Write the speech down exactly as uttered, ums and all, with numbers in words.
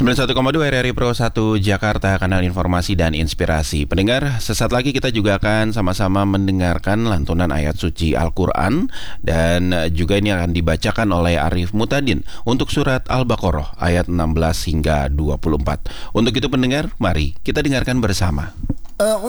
sembilan puluh satu koma dua R R I Pro satu Jakarta, kanal informasi dan inspirasi. Pendengar, sesaat lagi kita juga akan sama-sama mendengarkan lantunan ayat suci Al-Quran. Dan juga ini akan dibacakan oleh Arif Mutadin untuk surat Al-Baqarah ayat enam belas hingga dua puluh empat. Untuk itu pendengar, mari kita dengarkan bersama.